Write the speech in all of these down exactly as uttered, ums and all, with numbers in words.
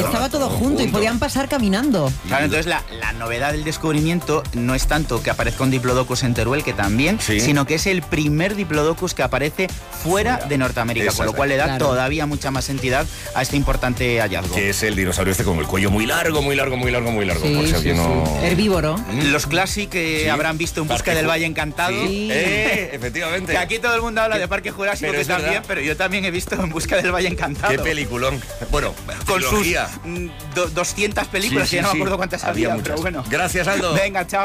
estaba todo junto y podían pasar caminando. Claro, entonces la, la novedad del descubrimiento no es tanto que aparezca un Diplodocus en Teruel, que también, sí, sino que es el primer Diplodocus que aparece fuera, fuera. de Norteamérica, Exacto. con lo cual le da claro. todavía mucha más entidad a este importante hallazgo. Que es el dinosaurio este con el cuello muy largo, muy largo, muy largo, muy largo. Sí, por si sí, no... sí. Herbívoro. Los Classic que sí. habrán visto En busca Parque del Valle Encantado. Sí. Eh, efectivamente. Que aquí todo el mundo habla de Parque Jurásico, pero que también, verdad. pero yo también he visto En busca del Valle Encantado. Qué peliculón. Bueno, con trilogía. sus do, doscientas películas, sí, sí, que ya no sí. me acuerdo cuántas había, había, muchas. pero bueno. Gracias, Aldo. Venga, chao.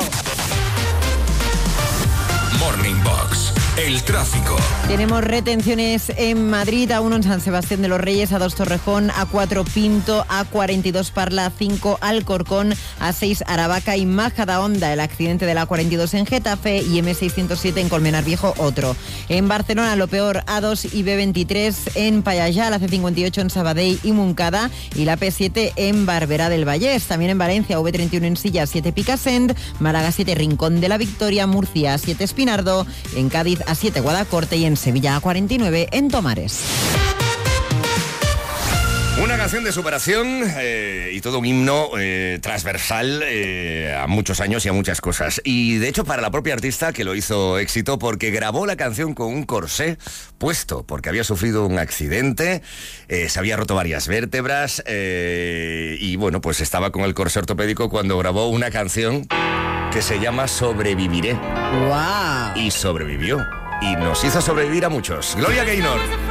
Morning Box, el tráfico. Tenemos retenciones en Madrid, A uno en San Sebastián de los Reyes, A dos Torrejón, A cuatro Pinto, A cuarenta y dos Parla, A cinco Alcorcón, A seis Aravaca y Majadahonda. El accidente de la A cuarenta y dos en Getafe y eme seiscientos siete en Colmenar Viejo, otro. En Barcelona, lo peor, A dos y be veintitrés en Payallá, la ce cincuenta y ocho en Sabadell y Montcada y la pe siete en Barberá del Vallés. También en Valencia, ve treinta y uno en Silla, siete Picassent, Málaga siete Rincón de la Victoria, Murcia siete Espinardo, en Cádiz A siete Guadacorte y en Sevilla A cuarenta y nueve en Tomares. Una canción de superación eh, y todo un himno eh, transversal eh, a muchos años y a muchas cosas. Y de hecho para la propia artista, que lo hizo éxito porque grabó la canción con un corsé puesto, porque había sufrido un accidente, eh, se había roto varias vértebras eh, y bueno, pues estaba con el corsé ortopédico cuando grabó una canción que se llama Sobreviviré. ¡Wow! Y sobrevivió. Y nos hizo sobrevivir a muchos. Gloria Gaynor.